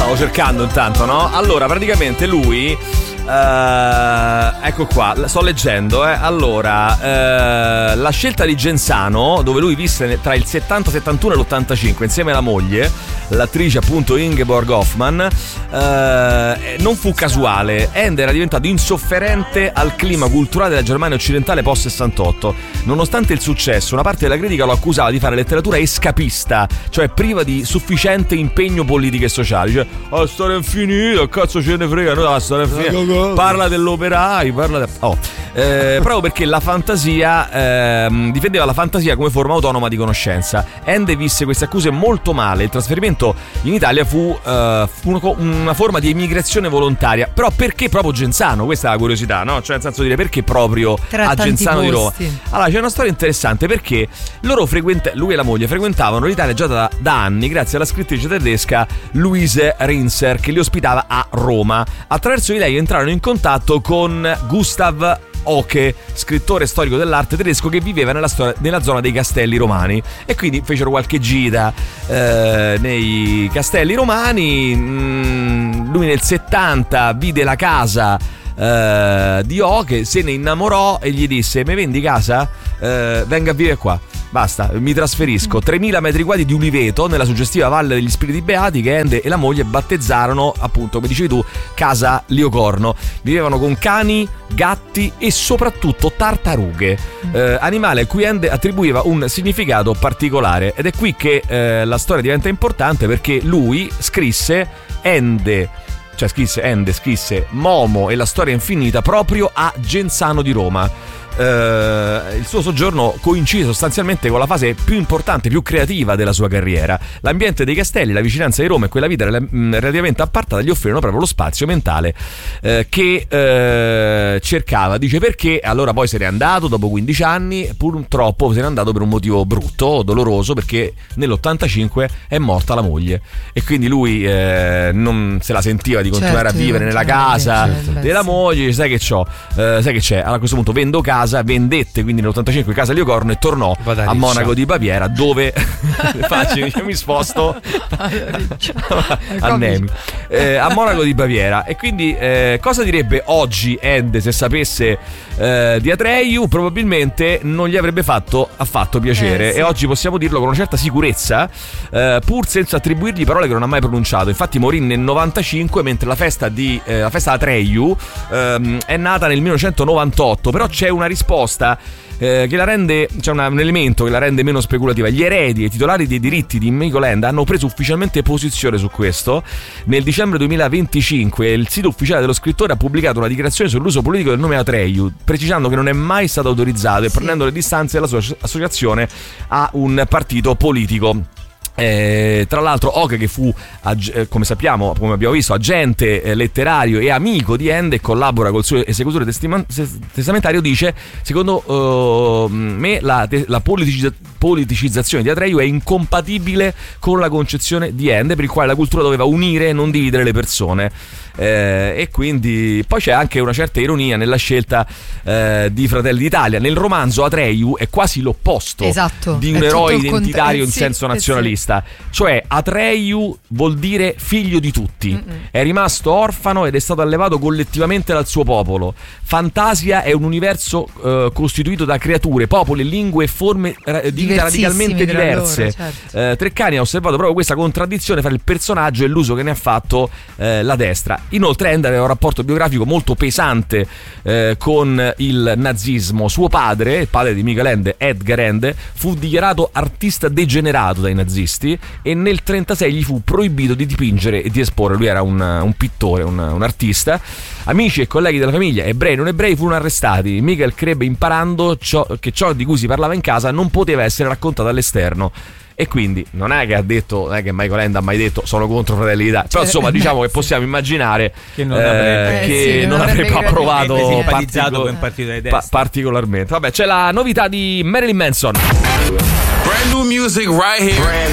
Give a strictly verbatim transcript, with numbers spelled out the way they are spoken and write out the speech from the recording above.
stavo cercando intanto, no? Allora, praticamente lui Uh, ecco qua, sto leggendo eh. Allora uh, la scelta di Genzano, dove lui visse tra il settanta settantuno e l'ottantacinque insieme alla moglie, l'attrice appunto Ingeborg Hoffmann, uh, non fu casuale. Ende era diventato insofferente al clima culturale della Germania occidentale post sessantotto. Nonostante il successo, una parte della critica lo accusava di fare letteratura escapista, cioè priva di sufficiente impegno politico e sociale. Cioè, oh, storia infinita, cazzo ce ne frega, no, la storia infinita. Parla dell'operaio, parla de... oh. eh, proprio perché la fantasia eh, difendeva la fantasia come forma autonoma di conoscenza. Ende visse queste accuse molto male. Il trasferimento in Italia fu, eh, fu una forma di emigrazione volontaria. Però perché proprio Genzano? Questa è la curiosità, no? Cioè nel senso di dire perché proprio Tra a Genzano posti. di Roma. Allora c'è una storia interessante, perché loro frequent- lui e la moglie frequentavano l'Italia già da, da anni grazie alla scrittrice tedesca Luise Rinser, che li ospitava a Roma. Attraverso di lei entrarono in contatto con Gustav Oke, scrittore storico dell'arte tedesco che viveva nella, storia, nella zona dei castelli romani, e quindi fecero qualche gita eh, nei castelli romani. Mm, lui nel settanta vide la casa eh, di Oke, se ne innamorò e gli disse: mi vendi casa? Eh, venga a vivere qua. Basta, mi trasferisco. tremila metri quadri di uliveto nella suggestiva Valle degli Spiriti Beati, che Ende e la moglie battezzarono, appunto, come dicevi tu, Casa Liocorno. Vivevano con cani, gatti e soprattutto tartarughe, eh, animale a cui Ende attribuiva un significato particolare. Ed è qui che eh, la storia diventa importante, perché lui scrisse Ende cioè scrisse Ende scrisse Momo e la storia infinita proprio a Genzano di Roma. Uh, il suo soggiorno coincide sostanzialmente con la fase più importante, più creativa della sua carriera. L'ambiente dei castelli, la vicinanza di Roma e quella vita relativamente apartata gli offrirono proprio lo spazio mentale uh, che uh, cercava. Dice perché allora poi se n'è andato dopo quindici anni, purtroppo se n'è andato per un motivo brutto, doloroso, perché nell'ottantacinque è morta la moglie e quindi lui uh, non se la sentiva di continuare certo, a vivere nella casa certo, della moglie. Sai che c'ho, uh, sai che c'è, allora a questo punto vendo casa, vendette quindi nell'ottantacinque Casa Liocorno e tornò a Monaco di Baviera, dove faccio, mi sposto a Nemi, eh, a Monaco di Baviera. E quindi eh, cosa direbbe oggi Ende se sapesse eh, di Atreyu? Probabilmente non gli avrebbe fatto affatto piacere, eh, sì. E oggi possiamo dirlo con una certa sicurezza, eh, pur senza attribuirgli parole che non ha mai pronunciato. Infatti morì nel novantacinque, mentre la festa di eh, la festa Atreyu eh, è nata nel millenovecentonovantotto. Però c'è una risposta eh, che la rende, c'è una, un elemento che la rende meno speculativa. Gli eredi e i titolari dei diritti di Michael hanno preso ufficialmente posizione su questo. Nel dicembre duemilaventicinque il sito ufficiale dello scrittore ha pubblicato una dichiarazione sull'uso politico del nome Atreyu, precisando che non è mai stato autorizzato e sì. prendendo le distanze dalla sua associazione a un partito politico. Eh, tra l'altro Oke, che fu eh, come sappiamo, come abbiamo visto, agente eh, letterario e amico di Ende e collabora col suo esecutore testima- testamentario, dice: secondo uh, me la, te- la politicizza- politicizzazione di Atreyu è incompatibile con la concezione di Ende, per il quale la cultura doveva unire e non dividere le persone. Eh, e quindi poi c'è anche una certa ironia nella scelta eh, di Fratelli d'Italia. Nel romanzo Atreyu è quasi l'opposto esatto, di un eroe identitario cont- in sì, senso nazionalista, sì. Cioè Atreyu vuol dire figlio di tutti. Mm-mm. È rimasto orfano ed è stato allevato collettivamente dal suo popolo. Fantasia è un universo eh, costituito da creature, popoli, lingue e forme eh, di vita radicalmente diverse. Loro, certo. eh, Treccani ha osservato proprio questa contraddizione fra il personaggio e l'uso che ne ha fatto eh, la destra. Inoltre Ende aveva un rapporto biografico molto pesante eh, con il nazismo. Suo padre, il padre di Michael Ende, Edgar Ende, fu dichiarato artista degenerato dai nazisti e nel trentasei gli fu proibito di dipingere e di esporre. Lui era un, un pittore, un, un artista. Amici e colleghi della famiglia, ebrei e non ebrei, furono arrestati. Michael crebbe imparando ciò, che ciò di cui si parlava in casa non poteva essere raccontato all'esterno. E quindi non è che ha detto, non è che Michael Ende ha mai detto sono contro Fratelli d'Italia, però insomma diciamo che possiamo immaginare che non avrebbe, eh, che sì, non avrebbe approvato simpatizzato con il partito di destra pa- particolarmente. Vabbè, c'è la novità di Marilyn Manson. Brand new music right here.